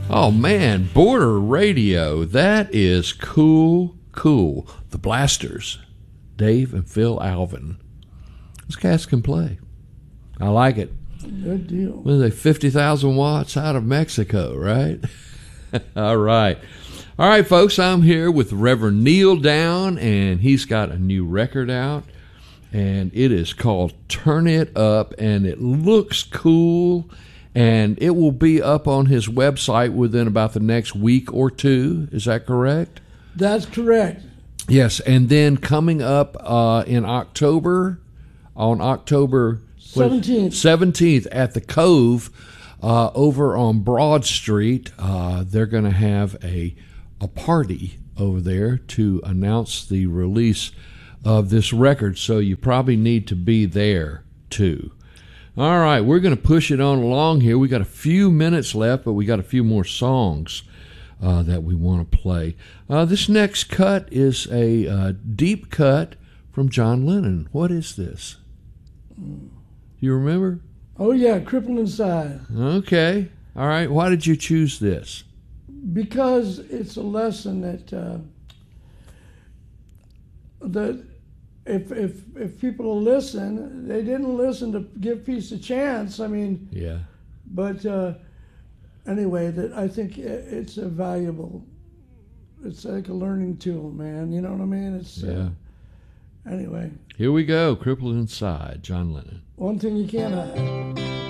Oh man, Border Radio. That is cool. The Blasters, Dave and Phil Alvin. Those cats can play. I like it. Good deal. What are they, 50,000 watts out of Mexico, right? All right, folks, I'm here with Reverend Neil Down, and he's got a new record out, and it is called Turn It Up, and it looks cool, and it will be up on his website within about the next week or two. Is that correct? That's correct. Yes, and then coming up in October, on October 17th at the Cove over on Broad Street, they're going to have a party over there to announce the release of this record, so you probably need to be there too. All right, we're going to push it on along here. We got a few minutes left, but we got a few more songs that we want to play. This next cut is a deep cut from John Lennon. What is this? You remember? Oh, yeah, Crippled Inside. Okay. All right. Why did you choose this? Because it's a lesson that if people will listen, they didn't listen to give peace a chance. I mean, yeah. But anyway, that I think it's a valuable. It's like a learning tool, man. You know what I mean? It's yeah. Anyway. Here we go. Crippled Inside, John Lennon. One thing you can't hide.